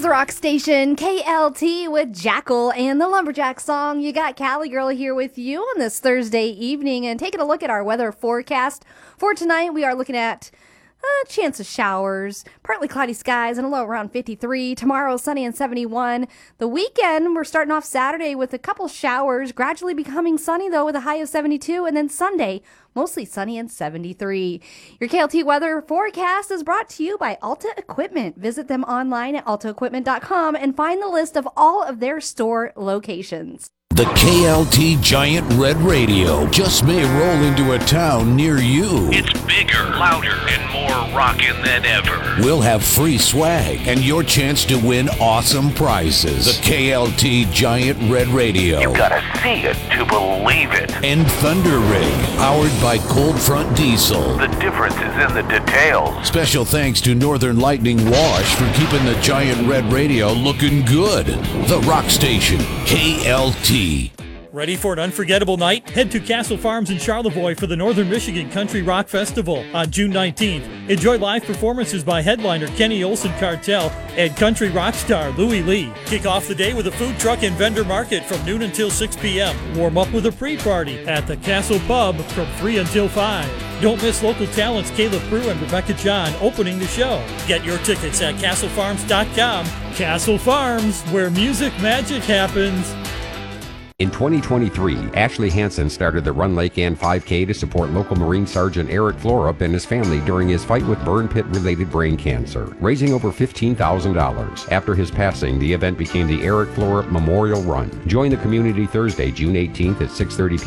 the rock station, KLT, with Jackal and the Lumberjack song. You got Callie Girl here with you on this Thursday evening, and taking a look at our weather forecast for tonight. We are looking at a chance of showers, partly cloudy skies, and a low around 53. Tomorrow, sunny and 71. The weekend, we're starting off Saturday with a couple showers, gradually becoming sunny, though, with a high of 72. And then Sunday, mostly sunny and 73. Your KLT weather forecast is brought to you by Alta Equipment. Visit them online at altaequipment.com and find the list of all of their store locations. The KLT Giant Red Radio just may roll into a town near you. It's bigger, louder, and more rockin' than ever. We'll have free swag and your chance to win awesome prizes. The KLT Giant Red Radio. You gotta see it to believe it. And Thunder Rig, powered by Cold Front Diesel. The difference is in the details. Special thanks to Northern Lightning Wash for keeping the Giant Red Radio looking good. The rock station, KLT. Ready for an unforgettable night? Head to Castle Farms in Charlevoix for the Northern Michigan Country Rock Festival on June 19th. Enjoy live performances by headliner Kenny Olson Cartel and country rock star Louie Lee. Kick off the day with a food truck and vendor market from noon until 6 p.m. Warm up with a pre-party at the Castle Pub from 3 until 5. Don't miss local talents Caleb Prue and Rebecca John opening the show. Get your tickets at castlefarms.com. Castle Farms, where music magic happens. In 2023, Ashley Hansen started the Run Lake Ann 5K to support local Marine Sergeant Eric Florup and his family during his fight with burn pit-related brain cancer, raising over $15,000. After his passing, the event became the Eric Florup Memorial Run. Join the community Thursday, June 18th at 6:30 p.m.